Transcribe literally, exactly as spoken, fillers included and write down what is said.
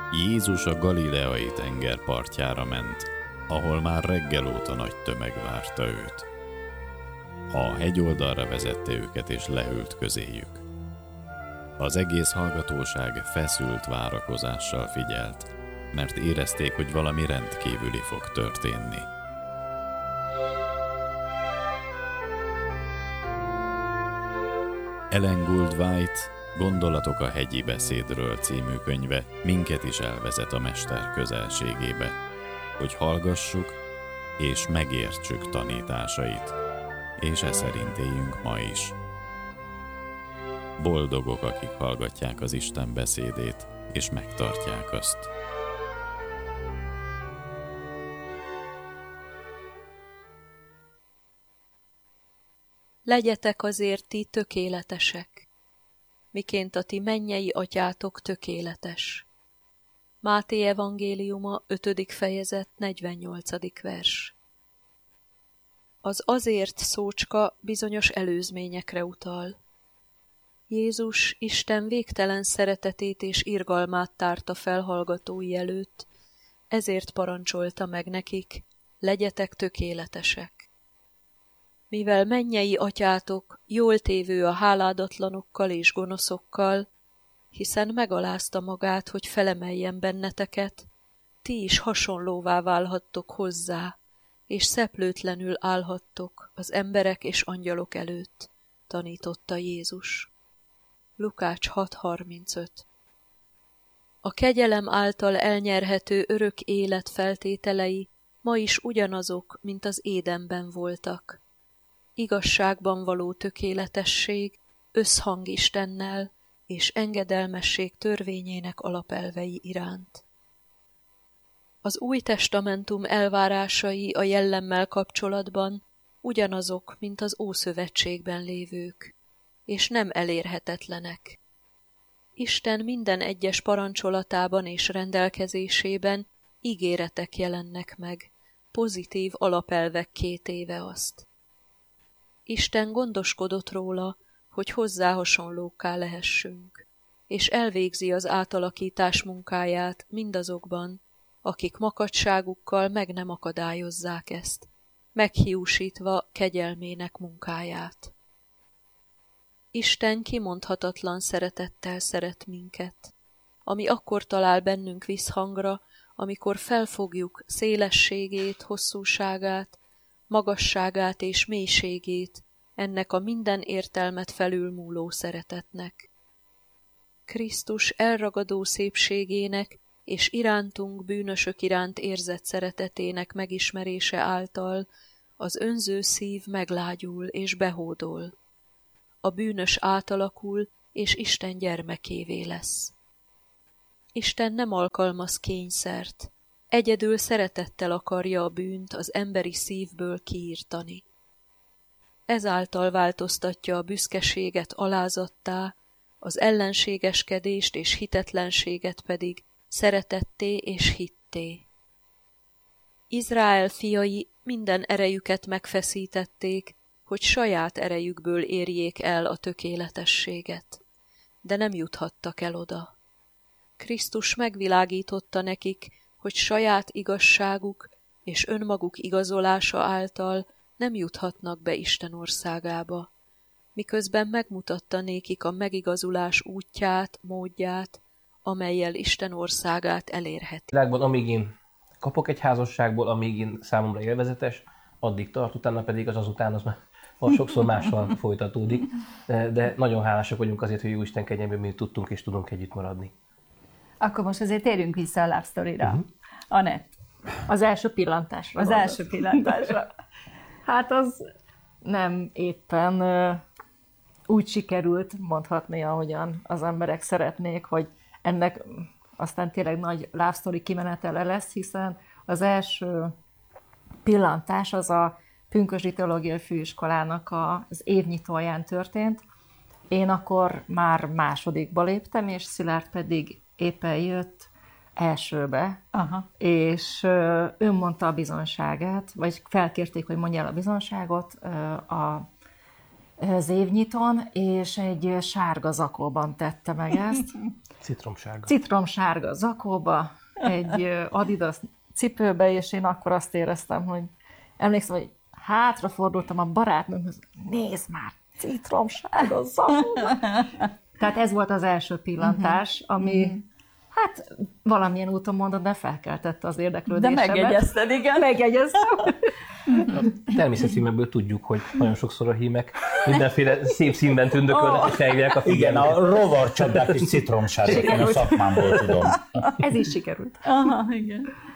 Jézus a galileai tenger partjára ment, ahol már reggel óta nagy tömeg várta őt. A hegyoldalra vezette őket és leült közéjük. Az egész hallgatóság feszült várakozással figyelt, mert érezték, hogy valami rendkívüli fog történni. Ellen Gould White Gondolatok a hegyi beszédről című könyve minket is elvezet a mester közelségébe, hogy hallgassuk és megértsük tanításait, és e szerint éljünk ma is. Boldogok, akik hallgatják az Isten beszédét, és megtartják azt. Legyetek azért ti tökéletesek, miként a ti mennyei atyátok tökéletes. Máté evangéliuma, ötödik fejezet, negyvennyolcadik vers. Az azért szócska bizonyos előzményekre utal. Jézus Isten végtelen szeretetét és irgalmát tárta fel hallgatói előtt, ezért parancsolta meg nekik, legyetek tökéletesek. Mivel mennyei atyátok jól tévő a háládatlanokkal és gonoszokkal, hiszen megalázta magát, hogy felemeljen benneteket, ti is hasonlóvá válhattok hozzá, és szeplőtlenül állhattok az emberek és angyalok előtt, tanította Jézus. Lukács hat harmincöt. A kegyelem által elnyerhető örök élet feltételei ma is ugyanazok, mint az Édenben voltak. Igazságban való tökéletesség, összhang Istennel és engedelmesség törvényének alapelvei iránt. Az Új Testamentum elvárásai a jellemmel kapcsolatban ugyanazok, mint az Ószövetségben lévők, és nem elérhetetlenek. Isten minden egyes parancsolatában és rendelkezésében ígéretek jelennek meg, pozitív alapelvekké téve azt. Isten gondoskodott róla, hogy hozzá hasonlókká lehessünk, és elvégzi az átalakítás munkáját mindazokban, akik makacságukkal meg nem akadályozzák ezt, meghiúsítva kegyelmének munkáját. Isten kimondhatatlan szeretettel szeret minket, ami akkor talál bennünk visszhangra, amikor felfogjuk szélességét, hosszúságát, magasságát és mélységét ennek a minden értelmet felülmúló szeretetnek. Krisztus elragadó szépségének és irántunk bűnösök iránt érzett szeretetének megismerése által az önző szív meglágyul és behódol. A bűnös átalakul és Isten gyermekévé lesz. Isten nem alkalmaz kényszert, egyedül szeretettel akarja a bűnt az emberi szívből kiírtani. Ezáltal változtatja a büszkeséget alázattá, az ellenségeskedést és hitetlenséget pedig szeretetté és hitté. Izrael fiai minden erejüket megfeszítették, hogy saját erejükből érjék el a tökéletességet, de nem juthattak el oda. Krisztus megvilágította nekik, hogy saját igazságuk és önmaguk igazolása által nem juthatnak be Isten országába, miközben megmutatta nékik a megigazulás útját, módját, amellyel Isten országát elérheti. Világban, amíg én kapok egy házasságból, amíg én számomra élvezetes, addig tart, utána pedig az azután az már az sokszor mással folytatódik, de nagyon hálásak vagyunk azért, hogy Jóisten kegyelméből mi tudtunk és tudunk együtt maradni. Akkor most azért térjünk vissza a Love Story-ra. Uh-huh. Anett. Az első pillantásra. Az mondod. első pillantásra. Hát az nem éppen uh, úgy sikerült, mondhatni, ahogyan az emberek szeretnék, hogy ennek aztán tényleg nagy Love Story kimenetele lesz, hiszen az első pillantás az a Pünkösdi Teológiai Főiskolának az évnyitóján történt. Én akkor már másodikba léptem, és Szilárd pedig éppen jött elsőbe, aha. és ő mondta a bizonságát, vagy felkérték, hogy mondja el a bizonságot a zévnyiton, és egy sárga zakóban tette meg ezt. Citromsárga. Citromsárga zakóba, egy Adidas cipőbe, és én akkor azt éreztem, hogy emlékszem, hogy hátrafordultam a barátnőmhöz, nézd már, citromsárga zakóba. Tehát ez volt az első pillantás, ami hát valamilyen úton mondod, de felkeltette az érdeklődésemet. De megjegyezted, igen. Megjegyeztem. Természetfilmekből tudjuk, hogy nagyon sokszor a hímek mindenféle szép színben tündökölnek, és felhívják a Igen, figyelmet. a rovarcsapdák és citromsárga, én a szakmámból tudom. Ez is sikerült. Aha, igen.